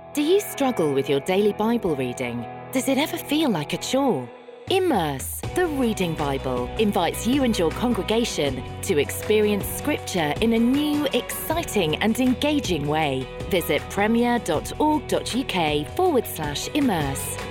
Do you struggle with your daily Bible reading? Does it ever feel like a chore? Immerse, the Reading Bible, invites you and your congregation to experience Scripture in a new, exciting and engaging way. Visit premier.org.uk/immerse.